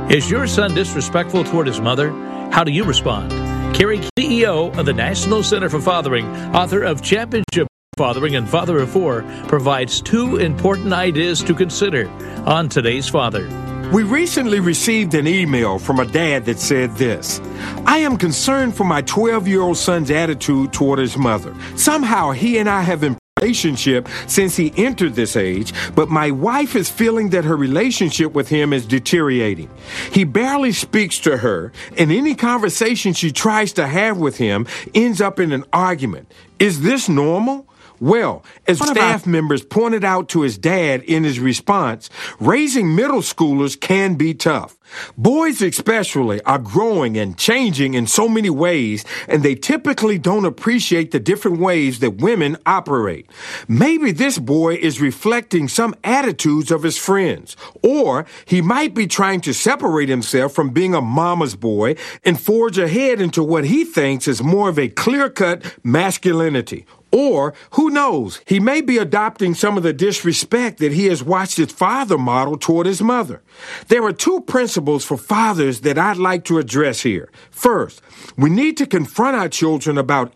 Is your son disrespectful toward his mother? How do you respond? Carrie, CEO of the National Center for Fathering, author of Championship Fathering and Father of Four, provides two important ideas to consider on Today's Father. We recently received an email from a dad that said this: I am concerned for my 12-year-old son's attitude toward his mother. Somehow he and I have been relationship since he entered this age, but my wife is feeling that her relationship with him is deteriorating. He barely speaks to her, and any conversation she tries to have with him ends up in an argument. Is this normal? Well, as staff members pointed out to his dad in his response, raising middle schoolers can be tough. Boys especially are growing and changing in so many ways, and they typically don't appreciate the different ways that women operate. Maybe this boy is reflecting some attitudes of his friends, or he might be trying to separate himself from being a mama's boy and forge ahead into what he thinks is more of a clear-cut masculinity. Or, who knows, he may be adopting some of the disrespect that he has watched his father model toward his mother. There are two principles for fathers that I'd like to address here. First, we need to confront our children about